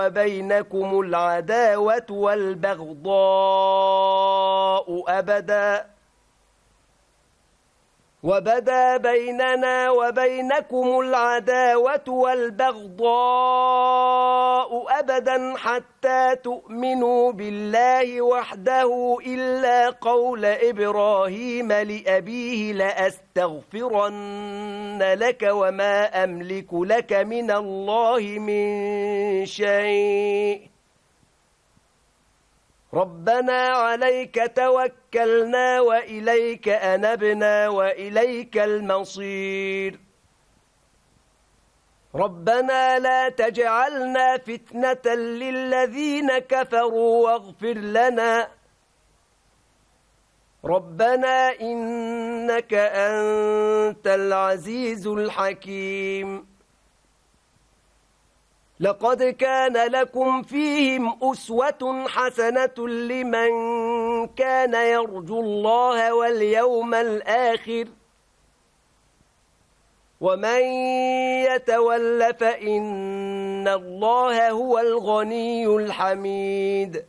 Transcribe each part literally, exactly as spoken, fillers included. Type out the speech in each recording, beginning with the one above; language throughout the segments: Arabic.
وبينكم العداوة والبغضاء أبدا وبدا بيننا وبينكم العداوة والبغضاء أبدا حتى تؤمنوا بالله وحده إلا قول إبراهيم لأبيه لأستغفرن لك وما أملك لك من الله من شيء ربنا عليك توكلنا وإليك أنبنا وإليك المصير ربنا لا تجعلنا فتنة للذين كفروا واغفر لنا ربنا إنك أنت العزيز الحكيم لقد كان لكم فيهم أسوة حسنة لمن كان يرجو الله واليوم الآخر ومن يتول فإن الله هو الغني الحميد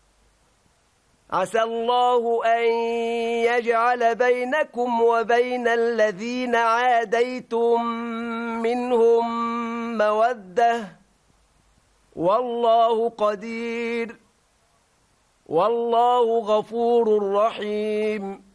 عسى الله أن يجعل بينكم وبين الذين عاديتم منهم مودة والله قدير والله غفور رحيم